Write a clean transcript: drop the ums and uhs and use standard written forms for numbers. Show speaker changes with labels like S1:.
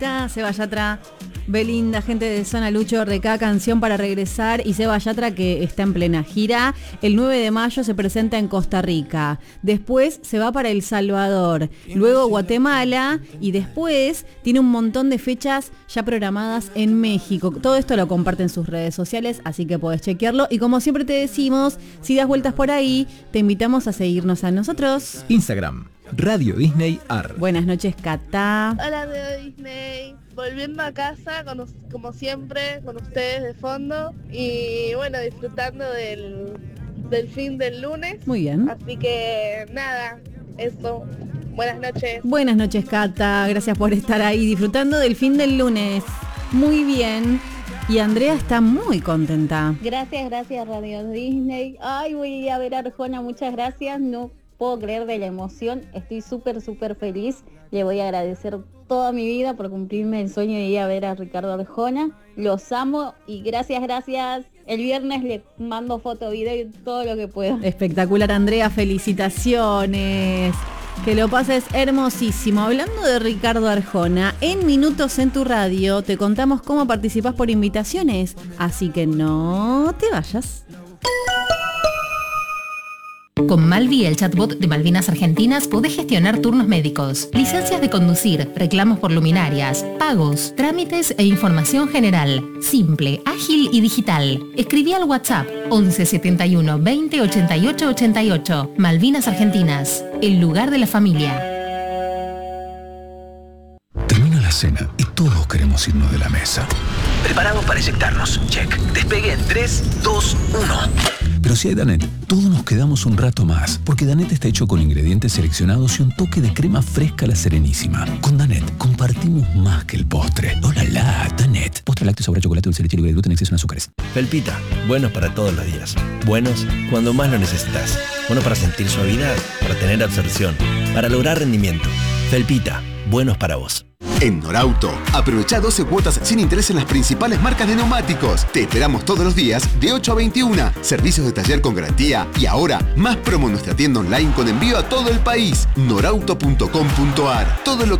S1: Está Seba Yatra, Belinda, gente de Zona Lucho, RK, Canción para Regresar, y Seba Yatra, que está en plena gira. El 9 de mayo se presenta en Costa Rica, después se va para El Salvador, luego Guatemala, y después tiene un montón de fechas ya programadas en México. Todo esto lo comparte en sus redes sociales, así que podés chequearlo. Y como siempre te decimos, si das vueltas por ahí, te invitamos a seguirnos a nosotros.
S2: Instagram, Radio Disney Ar.
S1: Buenas noches, Cata.
S3: Hola, Radio Disney. Volviendo a casa, como siempre, con ustedes de fondo. Y bueno, disfrutando del fin del lunes.
S1: Muy bien.
S3: Así que nada, eso. Buenas noches.
S1: Buenas noches, Cata. Gracias por estar ahí disfrutando del fin del lunes. Muy bien. Y Andrea está muy contenta.
S4: Gracias Radio Disney. Ay, voy a ir a ver a Arjona, muchas gracias. No puedo creer de la emoción. Estoy súper feliz. Le voy a agradecer toda mi vida por cumplirme el sueño de ir a ver a Ricardo Arjona. Los amo y gracias. El viernes le mando foto, video y todo lo que pueda.
S1: Espectacular, Andrea. Felicitaciones. Que lo pases hermosísimo. Hablando de Ricardo Arjona, en Minutos en tu Radio te contamos cómo participás por invitaciones. Así que no te vayas.
S5: Con Malvi, el chatbot de Malvinas Argentinas, podés gestionar turnos médicos, licencias de conducir, reclamos por luminarias, pagos, trámites e información general. Simple, ágil y digital. Escribí al WhatsApp 11 71 20 88 88. Malvinas Argentinas, el lugar de la familia.
S6: Termina la cena y todos queremos irnos de la mesa.
S7: Preparados para eyectarnos. Check. Despegue en 3, 2, 1.
S6: Pero si hay Danette, todos nos quedamos un rato más, porque Danette está hecho con ingredientes seleccionados y un toque de crema fresca a la Serenísima. Con Danette compartimos más que el postre. ¡Hola, Danette! Postre lácteo, sabor a chocolate, dulce de leche, libre de gluten, exceso en azúcares.
S8: Felpita, buenos para todos los días. Buenos cuando más lo necesitas. Buenos para sentir suavidad, para tener absorción, para lograr rendimiento. Felpita, buenos para vos.
S9: En Norauto, aprovecha 12 cuotas sin interés en las principales marcas de neumáticos. Te esperamos todos los días de 8 a 21. Servicios de taller con garantía y ahora más promo en nuestra tienda online con envío a todo el país. Norauto.com.ar. Todo lo que